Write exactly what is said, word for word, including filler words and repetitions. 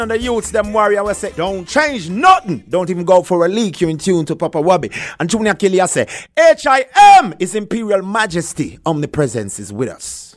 And the youths, them warrior, will say, don't change nothing. Don't even go for a leak. You're in tune to Papa Wubby. And Junior Kelly, I say, H I M is Imperial Majesty. Omnipresence is with us.